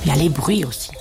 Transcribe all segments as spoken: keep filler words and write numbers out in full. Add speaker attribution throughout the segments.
Speaker 1: Il y a les bruits aussi.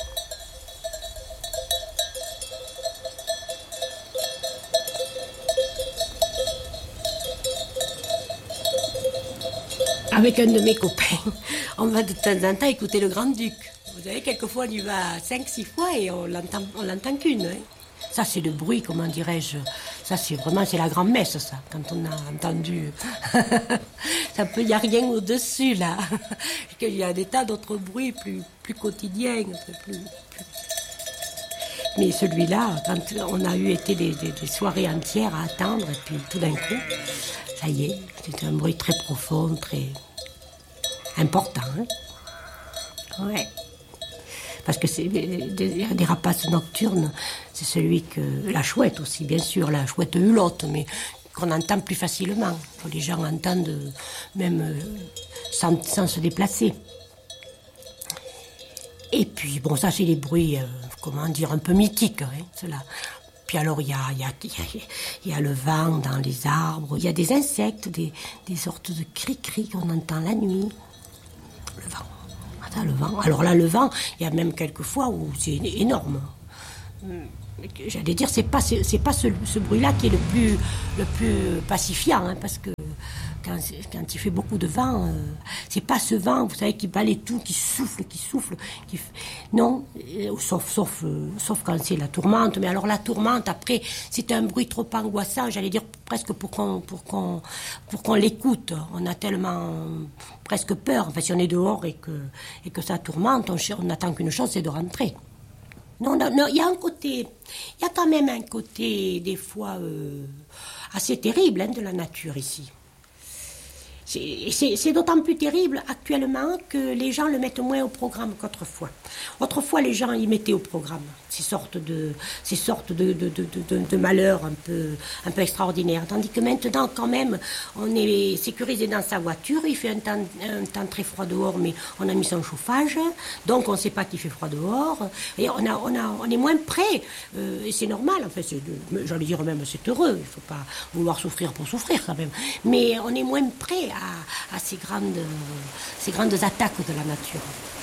Speaker 1: Avec un de mes copains, on va de temps en temps écouter le Grand-Duc. Vous savez, quelquefois on y va cinq, six fois et on l'entend, on l'entend qu'une. Hein. Ça, c'est le bruit, comment dirais-je. Ça, c'est vraiment, c'est la grand-messe, ça, quand on a entendu. Ça peut, il n'y a rien au-dessus, là. Il y a des tas d'autres bruits plus, plus quotidiens. Plus, plus... Mais celui-là, quand on a eu été des, des, des soirées entières à attendre, et puis tout d'un coup, ça y est, c'est un bruit très profond, très important. Hein. Ouais. Parce que c'est des, des, des rapaces nocturnes, c'est celui que... La chouette aussi, bien sûr, la chouette hulotte, mais qu'on entend plus facilement. Les gens entendent même sans, sans se déplacer. Et puis, bon, ça, c'est les bruits, euh, comment dire, un peu mythiques, hein, cela. Puis alors, il y a, y, a, y, a, y a le vent dans les arbres, il y a des insectes, des, des sortes de cris-cris qu'on entend la nuit. Le vent. Ah, le vent. Alors là, le vent, il y a même quelques fois où c'est énorme. J'allais dire, c'est pas, c'est, c'est pas ce, ce bruit-là qui est le plus, le plus pacifiant, hein, parce que quand, quand il fait beaucoup de vent, euh, c'est pas ce vent, vous savez, qui balaye tout, qui souffle, qui souffle. Qui... Non, euh, sauf, sauf, euh, sauf quand c'est la tourmente. Mais alors la tourmente, après, c'est un bruit trop angoissant, j'allais dire presque pour qu'on, pour qu'on, pour qu'on l'écoute. On a tellement presque peur. Enfin, si on est dehors et que, et que ça tourmente, on, on attend qu'une chose, c'est de rentrer. Non, non, non, il y a un côté, il y a quand même un côté, des fois, euh, assez terrible, hein, de la nature ici. C'est, c'est, c'est d'autant plus terrible actuellement que les gens le mettent moins au programme qu'autrefois. Autrefois, les gens y mettaient au programme ces sortes de, ces sortes de, de, de, de, de malheurs un peu, un peu extraordinaires. Tandis que maintenant, quand même, on est sécurisé dans sa voiture. Il fait un temps, un temps très froid dehors, mais on a mis son chauffage. Donc, on ne sait pas qu'il fait froid dehors. Et on, a, on, a, on est moins prêt. Euh, et c'est normal. Enfin, c'est de, j'allais dire même, c'est heureux. Il ne faut pas vouloir souffrir pour souffrir, quand même. Mais on est moins prêt à, à ces, grandes, ces grandes attaques de la nature.